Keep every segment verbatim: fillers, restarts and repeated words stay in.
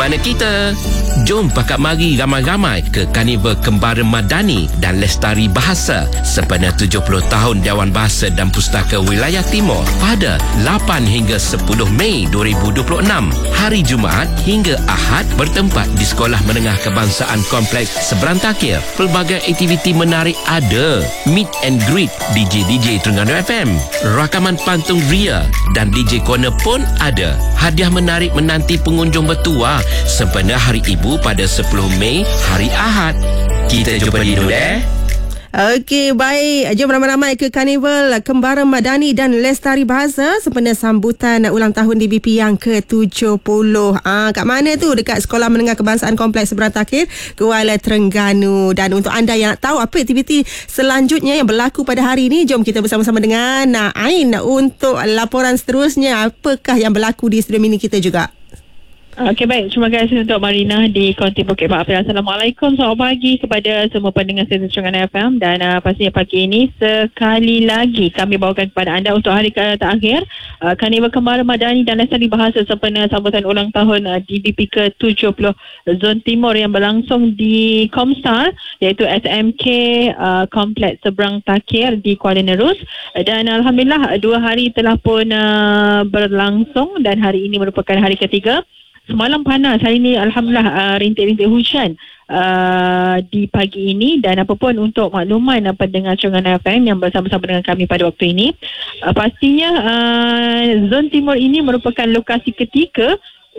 mana kita? Jom pakat mari ramai-ramai ke Karnival Kembara Madani dan Lestari Bahasa sempena tujuh puluh tahun Dewan Bahasa dan Pustaka Wilayah Timur pada lapan hingga sepuluh Mei dua ribu dua puluh enam, hari Jumaat hingga Ahad, bertempat di Sekolah Menengah Kebangsaan Kompleks Seberantakir. Pelbagai aktiviti menarik ada, meet and greet D J-D J Terengganu F M, rakaman pantun ria dan D J Corner pun ada. Hadiah menarik menanti pengunjung bertuah sempena Hari Ibu pada sepuluh Mei, hari Ahad. Kita jumpa di dulu eh. Okey, baik. Jom ramai-ramai ke Karnival Kembara Madani dan Lestari Bahasa sempena sambutan ulang tahun D B P yang ke tujuh puluh. Ah, kat mana tu? Dekat Sekolah Menengah Kebangsaan Kompleks Seberantakir, Kuala Terengganu. Dan untuk anda yang nak tahu apa aktiviti selanjutnya yang berlaku pada hari ini, jom kita bersama-sama dengan Ain untuk laporan seterusnya. Apakah yang berlaku di studio mini kita juga? Okey, baik. Terima kasih untuk Marina di Konti Bukit Ba'apian. Assalamualaikum, selamat pagi kepada semua pendengar stesen Terengganu F M. Dan uh, pastinya pagi ini sekali lagi kami bawakan kepada anda untuk hari terakhir uh, Karnival Kembara Madani dan Lestari Bahasa sempena sambutan ulang tahun uh, D B P ke tujuh puluh Zon Timur yang berlangsung di Comstar, iaitu S M K uh, Kompleks Seberantakir di Kuala Nerus. Dan Alhamdulillah dua hari telah pun uh, berlangsung dan hari ini merupakan hari ketiga. Semalam panas, hari ini Alhamdulillah uh, rintik-rintik hujan uh, di pagi ini. Dan apapun untuk makluman uh, pendengar Terengganu F M yang bersama-sama dengan kami pada waktu ini, uh, pastinya uh, Zon Timur ini merupakan lokasi ketiga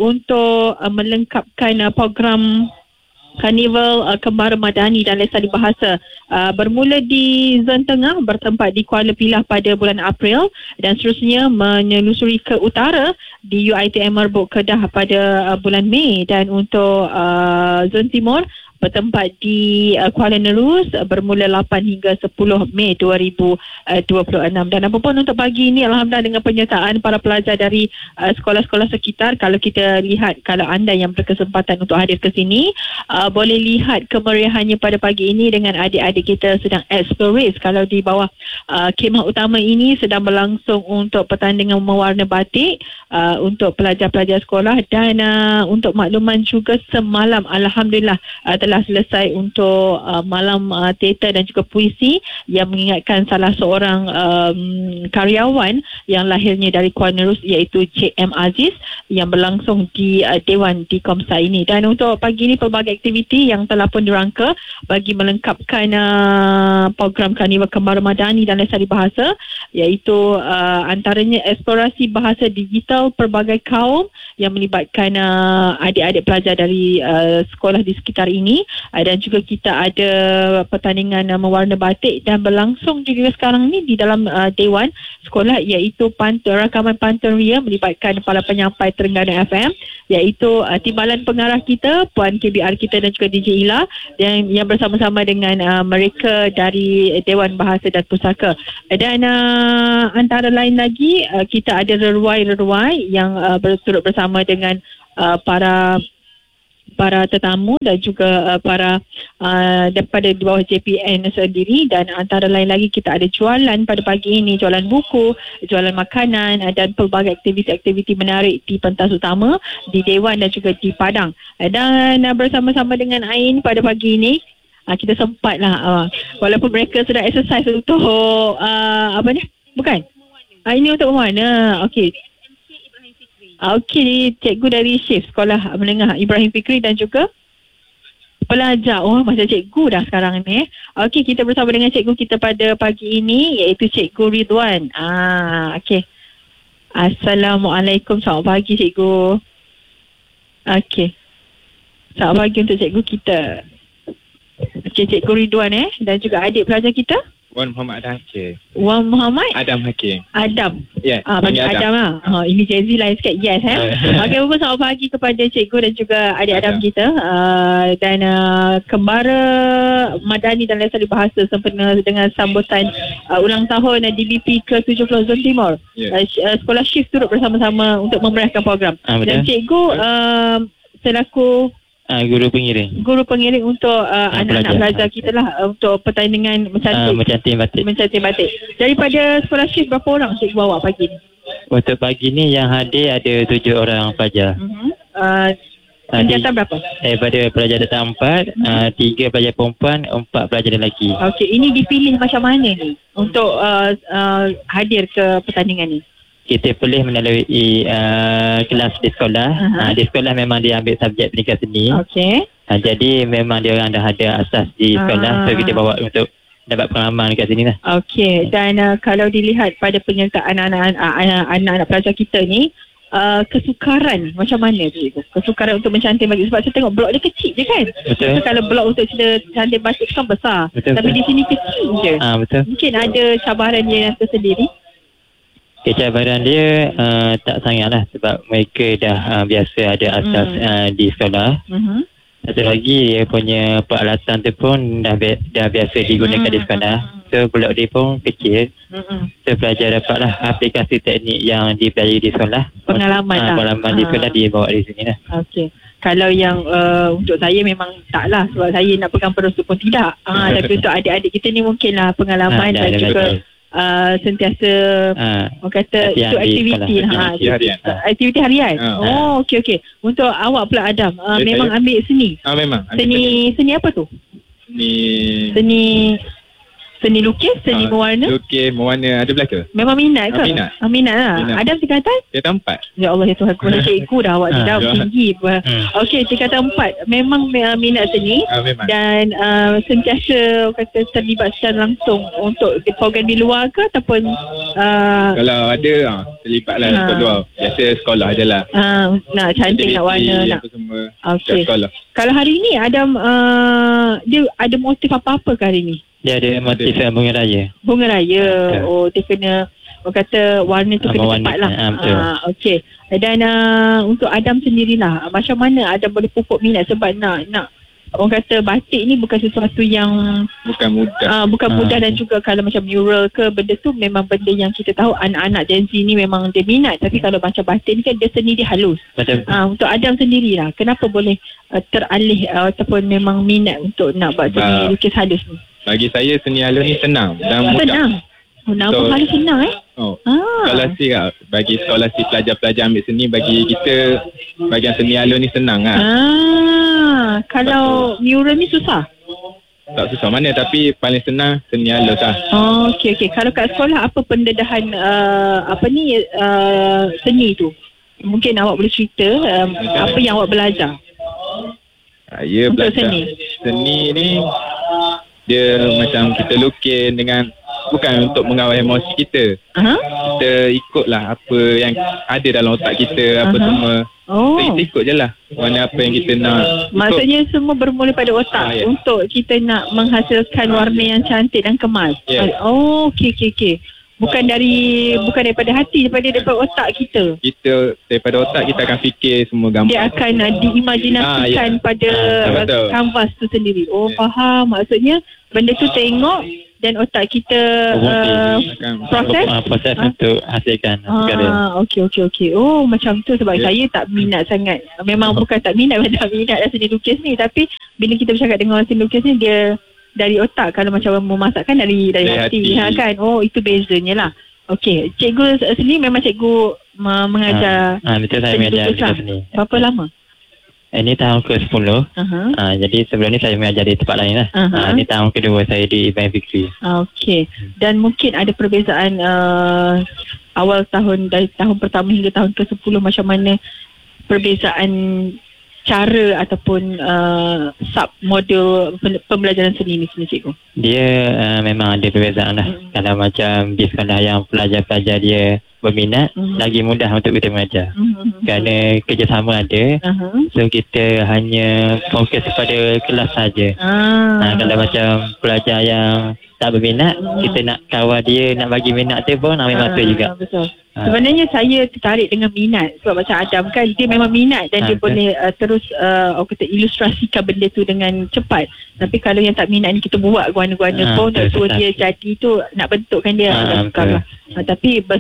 untuk uh, melengkapkan uh, program Karnival uh, Kembara Madani dan Lestari Bahasa. Uh, bermula di Zon Tengah, bertempat di Kuala Pilah pada bulan April dan seterusnya menyelusuri ke utara di U I T M Merbuk Kedah pada uh, bulan Mei. Dan untuk uh, Zon Timur bertempat di uh, Kuala Nerus uh, bermula lapan hingga sepuluh Mei dua ribu dua puluh enam. Dan apapun untuk pagi ini, Alhamdulillah dengan penyertaan para pelajar dari uh, sekolah-sekolah sekitar, kalau kita lihat, kalau anda yang berkesempatan untuk hadir ke sini, uh, boleh lihat kemeriahannya pada pagi ini dengan adik-adik kita sedang explore. Kalau di bawah uh, khemah utama ini sedang berlangsung untuk pertandingan mewarna batik uh, untuk pelajar-pelajar sekolah. Dan uh, untuk makluman juga, semalam Alhamdulillah uh, telah selesai untuk uh, malam uh, teater dan juga puisi yang mengingatkan salah seorang um, karyawan yang lahirnya dari Kuala Nerus, iaitu Cik M Aziz, yang berlangsung di uh, Dewan di Komstar ini. Dan untuk pagi ini pelbagai aktiviti yang telah pun dirangka bagi melengkapkan uh, program Karnival Kembara Madani dan Lestari Bahasa, iaitu uh, antaranya eksplorasi bahasa digital pelbagai kaum yang melibatkan uh, adik-adik pelajar dari uh, sekolah di sekitar ini. Dan juga kita ada pertandingan uh, mewarna batik dan berlangsung juga sekarang ni di dalam uh, Dewan Sekolah, iaitu pantun, rakaman pantun ria melibatkan para penyampai Terengganu F M, iaitu uh, timbalan pengarah kita, Puan K B R kita dan juga D J Ila, dan yang bersama-sama dengan uh, mereka dari Dewan Bahasa dan Pustaka. Dan uh, antara lain lagi uh, kita ada reruai-reruai yang uh, berturut bersama dengan uh, para para tetamu dan juga uh, para uh, daripada di bawah J P N sendiri. Dan antara lain lagi kita ada jualan pada pagi ini, jualan buku, jualan makanan uh, dan pelbagai aktiviti-aktiviti menarik di pentas utama, di Dewan dan juga di Padang. Uh, dan uh, bersama-sama dengan Ain pada pagi ini, uh, kita sempat lah uh, walaupun mereka sudah exercise untuk uh, apa ni? Bukan? Uh, ini untuk mana? Okey. Okey, cikgu dari Shift Sekolah Menengah Ibrahim Fikri dan juga pelajar. Oh, macam cikgu dah sekarang ni. Okey, kita bersama dengan cikgu kita pada pagi ini, iaitu Cikgu Ridwan. Ah, okey. Assalamualaikum. Selamat pagi, cikgu. Okey. Selamat pagi untuk cikgu kita. Okey, Cikgu Ridwan eh dan juga adik pelajar kita. Wan Muhammad Adam Hakim. Wan Muhammad Adam Hakim. Adam. Ya, yeah, ah, panggil Adam, Adam lah. Ha, ini Jazzy lain sikit. Yes eh. Okey, apa selamat pagi kepada cikgu dan juga adik Adam, Adam kita. Uh, dan uh, Kembara Madani dan Lestari Bahasa sempena dengan sambutan uh, ulang tahun uh, D B P ke tujuh puluh Zon Timur. Yeah. Uh, sekolah Shift turut bersama-sama untuk memeriahkan program. Ah, dan cikgu uh, selaku Uh, guru pengiring. Guru pengiring untuk uh, anak-anak pelajar kita lah, uh, untuk pertandingan mencantik, uh, mencantik batik. Mencantik batik. Daripada sekolah Shift, berapa orang cikgu bawa pagi ni? Untuk pagi ni yang hadir ada tujuh orang pelajar. Uh-huh. Uh, Ah, Tingkatan berapa? Daripada pelajar datang empat, uh, tiga pelajar perempuan, empat pelajar lelaki. Okey, ini dipilih macam mana ni untuk uh, uh, hadir ke pertandingan ni? Kita pilih melalui uh, kelas di sekolah. Aha. Uh, di sekolah memang dia ambil subjek pendidikan seni. Okey. Uh, jadi memang dia orang dah ada asas di sekolah. Ah. So kita bawa untuk dapat pengalaman kat sini lah. Okey, dan uh, kalau dilihat pada penyertaan anak-anak anak-anak pelajar kita ni, uh, kesukaran macam mana tu? Kesukaran untuk mencantik batik, sebab saya tengok blok dia kecil je kan. Betul. So, kalau blok untuk kita cantik batik kan besar. Betul, Tapi betul. di sini kecil je. Ah, betul. Mungkin ada cabaran dia yang tersendiri. Kecabaran dia uh, tak sangat lah sebab mereka dah uh, biasa ada asas Hmm. uh, di sekolah. Mhm. Satu lagi dia punya peralatan tu pun dah bi- dah biasa digunakan Hmm. di sekolah. So blok dia pun kecil. Mhm. So pelajar dapatlah aplikasi teknik yang dipelajari di sekolah. Pengalaman Ah, lah. Pengalaman di Ah. sekolah dibawa di sini lah. Okey. Kalau yang uh, untuk saya memang taklah, sebab saya nak pegang perus tu pun tidak. Ah, tapi untuk adik-adik kita ni mungkinlah pengalaman Ah, dah dan ada juga betul. uh, sentiasa Ah, orang kata Latihan itu di aktiviti sekolah. lah. Ha, Aktiviti harian. Aktiviti harian. Ah. Oh, okey okey. Untuk awak pula Adam, uh, Ya, memang saya- ambil seni. Ah memang. Seni seni apa tu? Ni Seni seni lukis, seni ah, mewarna. Lukis, mewarna ada belaka. Memang minat ke? Ah, minat. Ah, minat lah. Minat. Adam tingkatan? Dia tempat. Ya Allah, ya Tuhan, aku cikgu dah awak ni Ah, dah ya. tinggi. Hmm. Okey, tingkatan empat. Memang uh, minat seni. Ah memang. Dan uh, sentiasa kata terlibat secara langsung untuk program di luar ke ataupun uh, Kalau ada ah terlibatlah Ah. sekolah luar. Biasa sekolah adalah. uh, nak cantik, nak warna, nak. apa semua. Okey. Kat sekolah. Kalau hari ni Adam uh, dia ada motif apa-apa ke hari ni? dia ada motif uh, bunga raya. Bunga raya. Betul. Oh, dia kena orang kata warna tu Ah, kena warna, tepat lah. ah, betul. Ah, okey. Dan uh, untuk Adam sendirilah, macam mana Adam boleh pupuk minat, sebab nak nak orang kata batik ni bukan sesuatu yang Bukan mudah. uh, bukan Ah. mudah, dan juga kalau macam mural ke benda tu memang benda yang kita tahu anak-anak Gen Z ni memang dia minat, tapi kalau macam batik ni kan dia seni dia halus. Betul. Uh, untuk Adam sendirilah, kenapa boleh uh, teralih uh, ataupun memang minat untuk nak buat seni Sebab- lukis halus ni? Bagi saya seni halus ni senang dan mudah. Senang. Oh, nama So- halus senang eh? Oh. Ah. Scholarship lah. Bagi scholarship pelajar-pelajar ambil seni, bagi kita bahagian seni halus ni senang lah. Ah, kalau mural ni susah. Tak susah mana, tapi paling senang seni halus lah. Oh, okey okey. Kalau kat sekolah apa pendedahan uh, apa ni uh, seni tu? Mungkin awak boleh cerita um, apa yang awak belajar. Saya Untuk belajar seni. seni ni dia macam kita lukis dengan, bukan untuk mengawal emosi kita. Ha? Kita ikutlah apa yang ada dalam otak kita, apa Aha. semua. Oh. So, kita ikut je lah warna apa yang kita nak. Maksudnya semua bermula pada otak Ah, ya. untuk kita nak menghasilkan warna yang cantik dan kemas. Ya. Oh, okey okey okey. Bukan dari bukan daripada hati, daripada daripada otak kita. Kita daripada otak kita akan fikir semua gambar. Dia akan uh, diimajinasikan Ah, ya. pada Ah, uh, betul. kanvas tu sendiri. Oh, Ya. faham. Maksudnya benda tu tengok dan otak kita uh, akan proses. Uh, proses Ah. untuk hasilkan perkara. Ah, okey okey okey. Oh, macam tu sebab Ya. saya tak minat sangat. Memang Oh. bukan tak minat, tak minat lah seni lukis ni, tapi bila kita bercakap dengan orang seni lukis ni, dia dari otak. Kalau macam orang memasak kan dari dari, Dari hati, hati. ha, kan. Oh, itu bezanya lah. Okey, cikgu sendiri memang cikgu uh, mengajar Ah, ah, betul, saya seni mengajar lukis lah. dekat sini. Berapa lama? Ini tahun ke sepuluh. Aha. Ah, jadi sebelum ni saya mengajar di tempat lain lah. Aha. Ah, ini tahun kedua saya di Iban Fikri. Okey. Dan mungkin ada perbezaan uh, awal tahun dari tahun pertama hingga tahun ke sepuluh, macam mana perbezaan cara ataupun uh, sub model pembelajaran seni ni sebenarnya cikgu? Dia uh, memang ada perbezaan lah. Hmm. Kalau macam di sekolah yang pelajar-pelajar dia berminat, Hmm. lagi mudah untuk kita mengajar. Mm-hmm. Kerana kerjasama ada. Aha. So kita hanya fokus pada kelas saja. Ah. Ha, kalau macam pelajar yang tak berminat, Hmm. kita nak kawal dia, nak bagi minat dia pun ambil masa Ah, juga. Betul. Ah. Sebenarnya saya tertarik dengan minat, sebab macam Adam kan dia memang minat dan Ah, dia betul. boleh uh, terus uh, orang kata ilustrasikan benda tu dengan cepat. Tapi kalau yang tak minat ni kita buat guana-guana Ah, pun betul, untuk betul. dia jadi tu, nak bentukkan dia Ah, agak sukar betul. lah. Ah, tapi semuanya bermula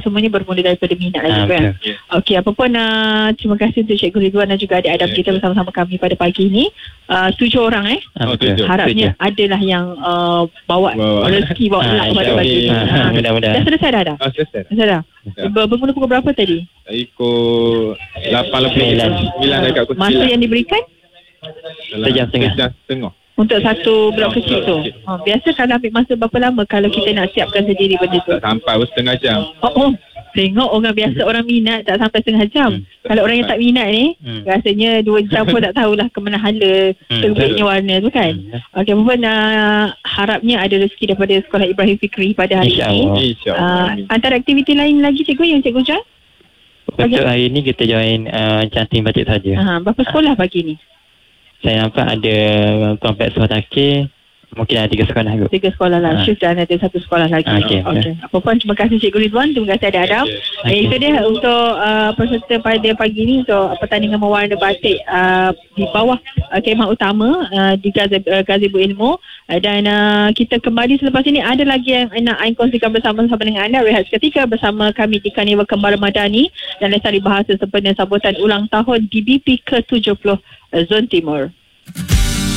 bermula daripada minat Ah, juga kan. betul. Okey, apa pun uh, terima kasih untuk Cikgu Ridwan dan juga adik-adik kita bersama-sama kami pada pagi ini. Uh, tujuh orang eh. Ah, Oh, betul. tujuh. Harapnya Tujuh. adalah yang uh, bawa, Bawa. rezeki, bawa Ah, luck pada insyaAllah. pagi ini. Ah, Ah. mudah-mudahan. Dah selesai dah dah? Ah, selesai. Selesai dah? Ya. Ber- Bermula pukul berapa tadi? Saya ikut lapan lebih Sembilan. sembilan dekat pukul Masa sembilan. yang diberikan Dalam Sejam setengah. Sejam setengah. untuk satu blok Ah, kecil blok tu. kecil. Ha, biasa kalau ambil masa berapa lama kalau kita nak siapkan sendiri benda tu? Tak sampai pun setengah jam. Oh, oh. Tengok orang biasa orang minat tak sampai setengah jam. Hmm. Kalau orang yang tak minat ni, Hmm. rasanya dua jam pun tak tahulah ke mana hala Hmm, terbitnya warna tu kan. Hmm. Okey, apa pun uh, harapnya ada rezeki daripada Sekolah Ibrahim Fikri pada hari InsyaAllah. ini. InsyaAllah. Uh, Amin. antara aktiviti lain lagi cikgu yang cikgu join? Untuk hari ni kita join uh, canting batik saja. Ha, berapa sekolah pagi ni? Saya nampak ada kompleks Suhatakir, mungkin ada tiga sekolah kot. Tiga sekolah lah. Ha. Shift dan ada satu sekolah lagi. Ha, okey, Okey. Apa pun terima kasih Cikgu Ridwan. Terima kasih Adik Adam. Okey. Eh, itu dia untuk uh, peserta pada pagi ni untuk pertandingan mewarna batik uh, di bawah uh, kemah utama uh, di Gazebo, uh, Gazebo Ilmu. Uh, dan uh, kita kembali selepas ini ada lagi yang nak Ain kongsikan bersama-sama dengan anda. Rehat seketika bersama kami di Karnival Kembara Madani dan Lestari Bahasa sempena sambutan ulang tahun D B P ke tujuh puluh uh, Zon Timur.